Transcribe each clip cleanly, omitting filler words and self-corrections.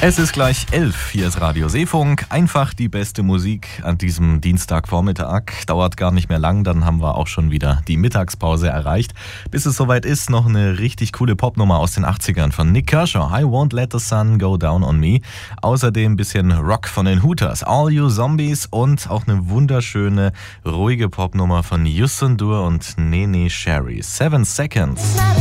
Es ist gleich 11, hier ist Radio Seefunk. Einfach die beste Musik an diesem Dienstagvormittag. Dauert gar nicht mehr lang, dann haben wir auch schon wieder die Mittagspause erreicht. Bis es soweit ist, noch eine richtig coole Popnummer aus den 80ern von Nik Kershaw. I Won't Let the Sun Go Down on Me. Außerdem ein bisschen Rock von den Hooters, All You Zombies und auch eine wunderschöne, ruhige Popnummer von Youssou N'Dour und Nene Cherry. 7 Seconds.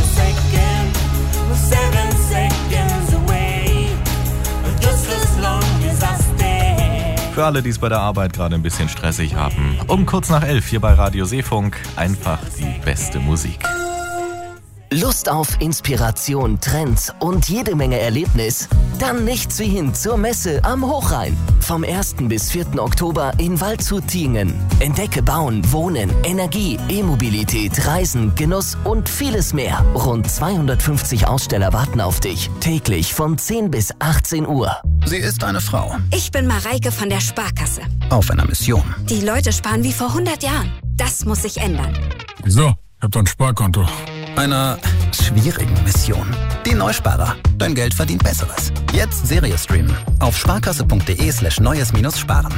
Für alle, die es bei der Arbeit gerade ein bisschen stressig haben. Um kurz nach 11 hier bei Radio Seefunk. Einfach die beste Musik. Lust auf Inspiration, Trends und jede Menge Erlebnis? Dann nichts wie hin zur Messe am Hochrhein. Vom 1. bis 4. Oktober in Waldshut-Tiengen. Entdecke Bauen, Wohnen, Energie, E-Mobilität, Reisen, Genuss und vieles mehr. Rund 250 Aussteller warten auf dich. Täglich von 10 bis 18 Uhr. Sie ist eine Frau. Ich bin Mareike von der Sparkasse. Auf einer Mission. Die Leute sparen wie vor 100 Jahren. Das muss sich ändern. Wieso? Ich hab doch ein Sparkonto. Einer schwierigen Mission. Die Neusparer. Dein Geld verdient Besseres. Jetzt Serie streamen. Auf sparkasse.de/neues-sparen.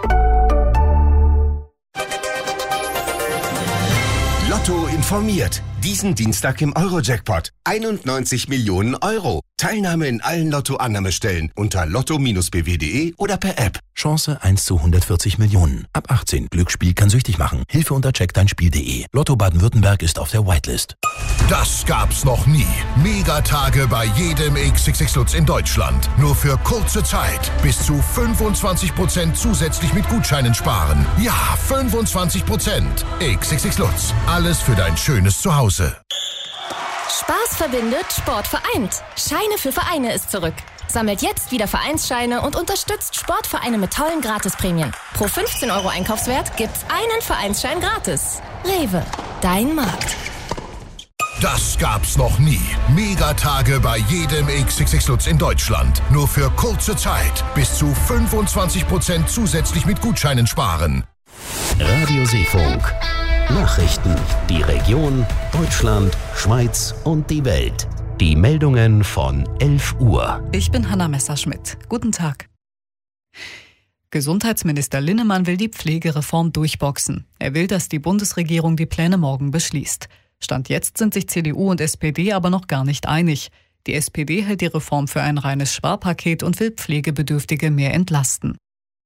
Lotto informiert. Diesen Dienstag im Euro-Jackpot. 91 Millionen Euro. Teilnahme in allen Lotto-Annahmestellen unter lotto-bw.de oder per App. Chance 1 zu 140 Millionen. Ab 18. Glücksspiel kann süchtig machen. Hilfe unter checkdeinspiel.de. Lotto Baden-Württemberg ist auf der Whitelist. Das gab's noch nie. Megatage bei jedem XXX Lutz in Deutschland. Nur für kurze Zeit. Bis zu 25% zusätzlich mit Gutscheinen sparen. Ja, 25%. XXX Lutz. Alles für dein schönes Zuhause. Spaß verbindet, Sport vereint. Scheine für Vereine ist zurück. Sammelt jetzt wieder Vereinsscheine und unterstützt Sportvereine mit tollen Gratisprämien. Pro 15 € Einkaufswert gibt's einen Vereinsschein gratis. Rewe, dein Markt. Das gab's noch nie. Megatage bei jedem XXX Lutz in Deutschland. Nur für kurze Zeit. Bis zu 25% zusätzlich mit Gutscheinen sparen. Radio Seefunk. Nachrichten. Die Region, Deutschland, Schweiz und die Welt. Die Meldungen von 11 Uhr. Ich bin Hanna Messerschmidt. Guten Tag. Gesundheitsminister Linnemann will die Pflegereform durchboxen. Er will, dass die Bundesregierung die Pläne morgen beschließt. Stand jetzt sind sich CDU und SPD aber noch gar nicht einig. Die SPD hält die Reform für ein reines Sparpaket und will Pflegebedürftige mehr entlasten.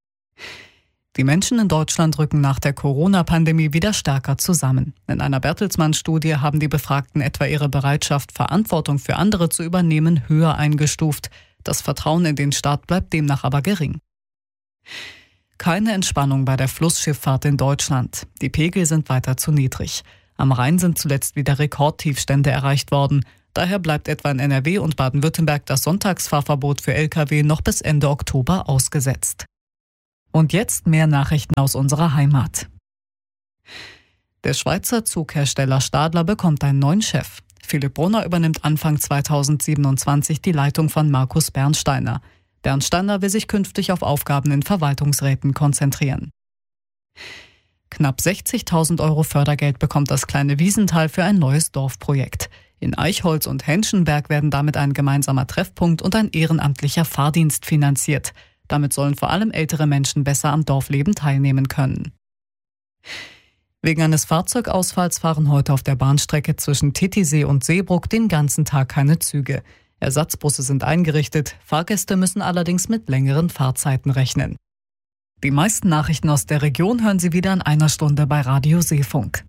Die Menschen in Deutschland rücken nach der Corona-Pandemie wieder stärker zusammen. In einer Bertelsmann-Studie haben die Befragten etwa ihre Bereitschaft, Verantwortung für andere zu übernehmen, höher eingestuft. Das Vertrauen in den Staat bleibt demnach aber gering. Keine Entspannung bei der Flussschifffahrt in Deutschland. Die Pegel sind weiter zu niedrig. Am Rhein sind zuletzt wieder Rekordtiefstände erreicht worden. Daher bleibt etwa in NRW und Baden-Württemberg das Sonntagsfahrverbot für Lkw noch bis Ende Oktober ausgesetzt. Und jetzt mehr Nachrichten aus unserer Heimat. Der Schweizer Zughersteller Stadler bekommt einen neuen Chef. Philipp Brunner übernimmt Anfang 2027 die Leitung von Markus Bernsteiner. Bernsteiner will sich künftig auf Aufgaben in Verwaltungsräten konzentrieren. Knapp 60.000 € Fördergeld bekommt das kleine Wiesental für ein neues Dorfprojekt. In Eichholz und Henschenberg werden damit ein gemeinsamer Treffpunkt und ein ehrenamtlicher Fahrdienst finanziert. Damit sollen vor allem ältere Menschen besser am Dorfleben teilnehmen können. Wegen eines Fahrzeugausfalls fahren heute auf der Bahnstrecke zwischen Titisee und Seebrugg den ganzen Tag keine Züge. Ersatzbusse sind eingerichtet, Fahrgäste müssen allerdings mit längeren Fahrzeiten rechnen. Die meisten Nachrichten aus der Region hören Sie wieder in einer Stunde bei Radio Seefunk.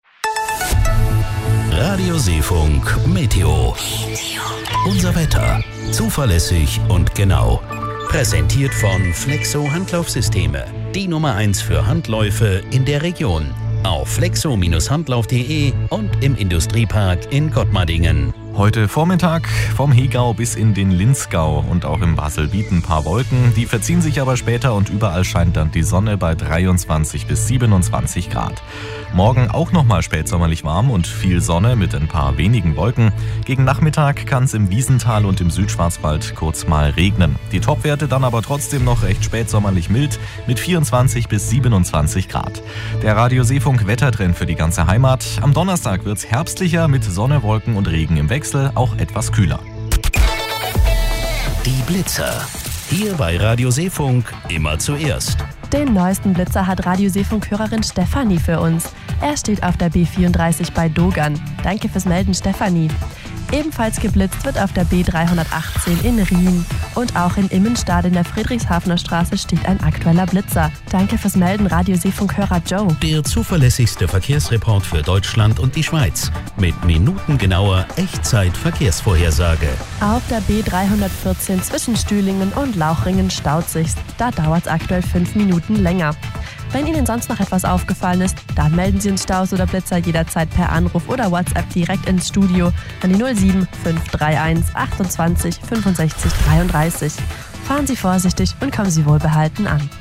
Radio Seefunk Meteo. Unser Wetter. Zuverlässig und genau. Präsentiert von Flexo Handlaufsysteme. Die Nummer 1 für Handläufe in der Region. Auf flexo-handlauf.de und im Industriepark in Gottmardingen. Heute Vormittag vom Hegau bis in den Linzgau und auch im Baselbiet ein paar Wolken. Die verziehen sich aber später und überall scheint dann die Sonne bei 23 bis 27 Grad. Morgen auch nochmal spätsommerlich warm und viel Sonne mit ein paar wenigen Wolken. Gegen Nachmittag kann es im Wiesental und im Südschwarzwald kurz mal regnen. Die Topwerte dann aber trotzdem noch recht spätsommerlich mild mit 24 bis 27 Grad. Der Radio Seefunk Wettertrend für die ganze Heimat. Am Donnerstag wird's herbstlicher mit Sonne, Wolken und Regen im Wechsel, auch etwas kühler. Die Blitzer. Hier bei Radio Seefunk immer zuerst. Den neuesten Blitzer hat Radio Seefunk-Hörerin Stefanie für uns. Er steht auf der B34 bei Dogan. Danke fürs Melden, Stefanie. Ebenfalls geblitzt wird auf der B318 in Rien. Und auch in Immenstadt in der Friedrichshafener Straße steht ein aktueller Blitzer. Danke fürs Melden, Radio Seefunk-Hörer Joe. Der zuverlässigste Verkehrsreport für Deutschland und die Schweiz. Mit minutengenauer Echtzeit-Verkehrsvorhersage. Auf der B314 zwischen Stühlingen und Lauchringen staut sich's. Da dauert's aktuell 5 Minuten länger. Wenn Ihnen sonst noch etwas aufgefallen ist, dann melden Sie uns Staus oder Blitzer jederzeit per Anruf oder WhatsApp direkt ins Studio an die 07 531 28 65 33. Fahren Sie vorsichtig und kommen Sie wohlbehalten an.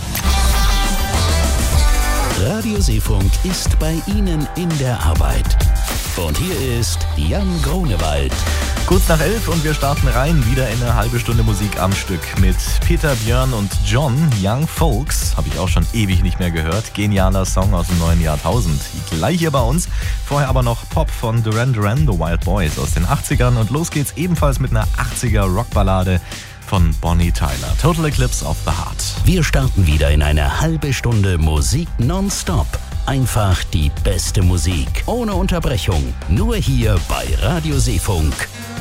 Radio Seefunk ist bei Ihnen in der Arbeit. Und hier ist Jan Grunewald. Kurz nach 11 und wir starten rein, wieder in eine halbe Stunde Musik am Stück mit Peter, Björn und John, Young Folks. Habe ich auch schon ewig nicht mehr gehört. Genialer Song aus dem neuen Jahrtausend. Gleich hier bei uns. Vorher aber noch Pop von Duran Duran, The Wild Boys aus den 80ern. Und los geht's ebenfalls mit einer 80er Rockballade von Bonnie Tyler. Total Eclipse of the Heart. Wir starten wieder in eine halbe Stunde Musik nonstop. Einfach die beste Musik. Ohne Unterbrechung. Nur hier bei Radio Seefunk.